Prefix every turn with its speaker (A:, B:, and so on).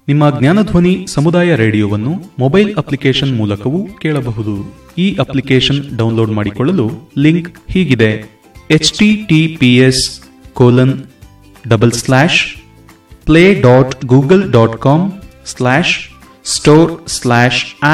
A: ನಿಮ್ಮ ಜ್ಞಾನಧ್ವನಿ ಸಮುದಾಯ ರೇಡಿಯೋವನ್ನು mobile application ಮೂಲಕವೂ ಕೇಳಬಹುದು. ಈ ಅಪ್ಲಿಕೇಶನ್ ಡೌನ್ಲೋಡ್ ಮಾಡಿಕೊಳ್ಳಲು ಲಿಂಕ್ ಹೀಗಿದೆ: https://play.google.com/store/